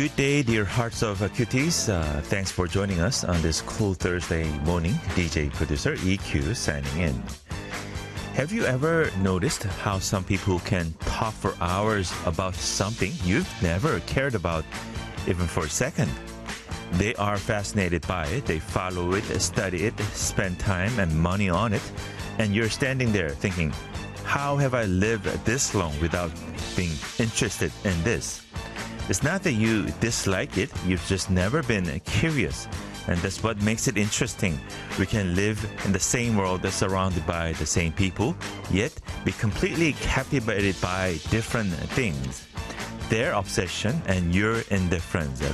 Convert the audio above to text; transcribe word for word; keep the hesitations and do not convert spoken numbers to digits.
Good day, dear hearts of uh, cuties. Uh, thanks for joining us on this cool Thursday morning. D J producer E Q signing in. Have you ever noticed how some people can talk for hours about something you've never cared about even for a second? They are fascinated by it, they follow it, study it, spend time and money on it, and you're standing there thinking, how have I lived this long without being interested in this? It's not that you dislike it, you've just never been curious. And that's what makes it interesting. We can live in the same world that's surrounded by the same people, yet be completely captivated by different things. Their obsession and your indifference.